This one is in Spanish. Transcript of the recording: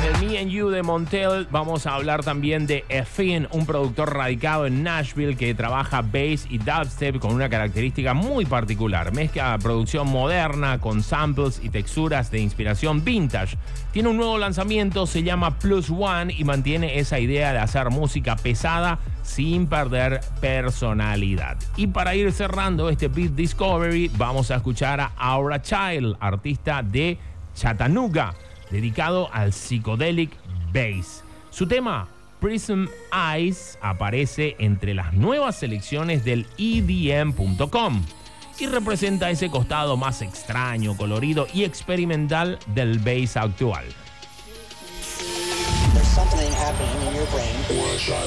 En el Me and You de Montel vamos a hablar también de Effin, un productor radicado en Nashville que trabaja bass y dubstep con una característica muy particular. Mezcla producción moderna con samples y texturas de inspiración vintage. Tiene un nuevo lanzamiento, se llama Plus One y mantiene esa idea de hacer música pesada sin perder personalidad. Y para ir cerrando este Beat Discovery, vamos a escuchar a Aura Child, artista de Chattanooga, dedicado al psychedelic bass. Su tema, Prism Eyes, aparece entre las nuevas selecciones del EDM.com y representa ese costado más extraño, colorido y experimental del bass actual. There's something happening in your brain.